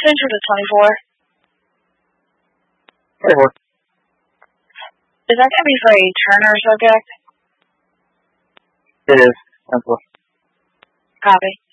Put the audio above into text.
Central to 24. 24. Is that going to be for a Turner subject? It is. That's what. Copy.